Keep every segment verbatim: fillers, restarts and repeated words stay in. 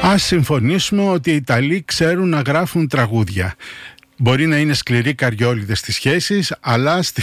Ας συμφωνήσουμε ότι οι Ιταλοί ξέρουν να γράφουν τραγούδια. Μπορεί να είναι σκληροί καριόλιδες στις σχέσεις, αλλά, στη...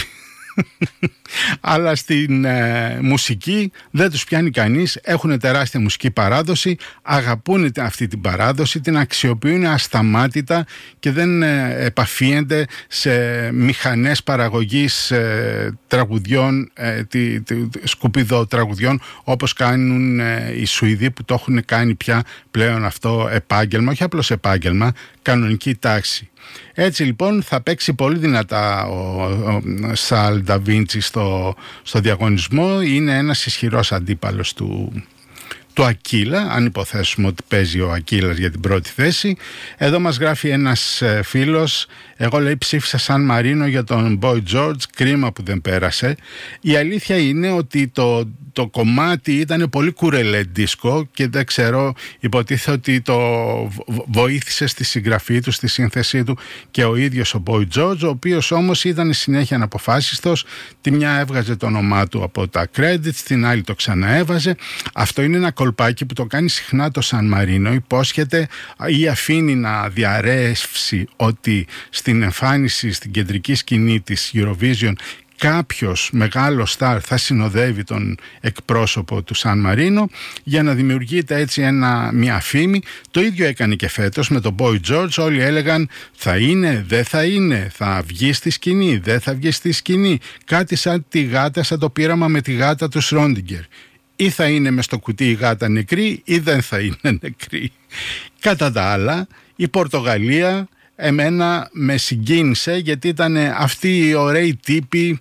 αλλά στην ε, μουσική δεν τους πιάνει κανείς. Έχουν τεράστια μουσική παράδοση, αγαπούν αυτή την παράδοση, την αξιοποιούν ασταμάτητα και δεν ε, επαφίενται σε μηχανές παραγωγής ε, τραγουδιών, ε, τη, τη, σκουπιδό τραγουδιών, όπως κάνουν ε, οι Σουηδοί, που το έχουν κάνει πια πλέον αυτό επάγγελμα, όχι απλώς επάγγελμα, κανονική τάξη. Έτσι λοιπόν θα παίξει πολύ δυνατά ο, ο, ο Σαλ Νταβίντσι στο, στο διαγωνισμό. Είναι ένας ισχυρός αντίπαλος του, του Ακίλα, αν υποθέσουμε ότι παίζει ο Ακίλας για την πρώτη θέση. Εδώ μας γράφει ένας ε, φίλος: εγώ, λέει, ψήφισα Σαν Μαρίνο για τον Boy George, κρίμα που δεν πέρασε. Η αλήθεια είναι ότι το, το κομμάτι ήταν πολύ κουρελέ δίσκο και δεν ξέρω, υποτίθεται ότι το βοήθησε στη συγγραφή του, στη σύνθεσή του και ο ίδιος ο Boy George, ο οποίος όμως ήταν συνέχεια αναποφάσιστος. Τη μια έβγαζε το όνομά του από τα credits, την άλλη το ξαναέβαζε. Αυτό είναι ένα κολπάκι που το κάνει συχνά το Σαν Μαρίνο. Υπόσχεται ή αφήνει να διαρρεύσει ότι στην εμφάνιση, στην κεντρική σκηνή της Eurovision, κάποιος μεγάλο στάρ θα συνοδεύει τον εκπρόσωπο του Σαν Μαρίνο για να δημιουργείται έτσι ένα, μια φήμη. Το ίδιο έκανε και φέτος με τον Boy George. Όλοι έλεγαν θα είναι, δεν θα είναι, θα βγει στη σκηνή, δεν θα βγει στη σκηνή. Κάτι σαν τη γάτα, σαν το πείραμα με τη γάτα του Σρόντιγκερ. Ή θα είναι μες στο κουτί η γάτα νεκρή ή δεν θα είναι νεκρή. Κατά τα άλλα, η Πορτογαλία εμένα με συγκίνησε, γιατί ήταν αυτοί οι ωραίοι τύποι.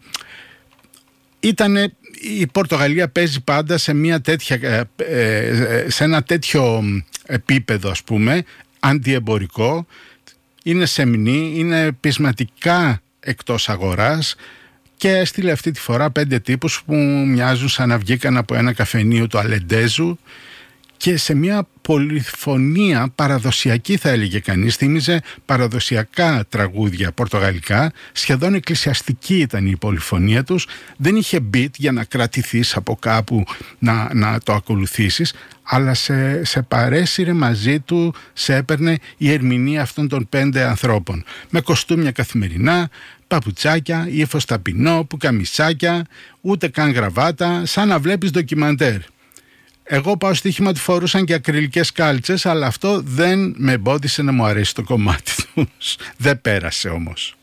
Ήτανε, η Πορτογαλία παίζει πάντα σε, μια τέτοια, σε ένα τέτοιο επίπεδο, ας πούμε, αντιεμπορικό. Είναι σεμνή, είναι πεισματικά εκτός αγοράς και έστειλε αυτή τη φορά πέντε τύπους που μοιάζουν σαν να βγήκαν από ένα καφενείο του Αλεντέζου και σε μια πολυφωνία παραδοσιακή, θα έλεγε κανείς. Θύμιζε παραδοσιακά τραγούδια πορτογαλικά, σχεδόν εκκλησιαστική ήταν η πολυφωνία τους. Δεν είχε beat για να κρατηθείς από κάπου να, να το ακολουθήσεις, αλλά σε, σε παρέσυρε μαζί του, σε έπαιρνε η ερμηνεία αυτών των πέντε ανθρώπων, με κοστούμια καθημερινά, παπουτσάκια, ύφος ταπεινό, πουκαμισάκια, ούτε καν γραβάτα, σαν να βλέπεις ντοκιμαντέρ. Εγώ πάω στοίχημα ότι φορούσαν και ακριλικές κάλτσες, αλλά αυτό δεν με εμπόδισε να μου αρέσει το κομμάτι τους. Δεν πέρασε όμως.